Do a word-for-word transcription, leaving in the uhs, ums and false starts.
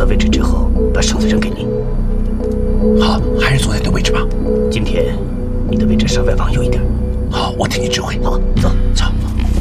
位置之后，把绳子扔给你。 好，还是坐在你的位置吧。 今天你的位置稍微往右一点。 好，我听你指挥。 好，走走。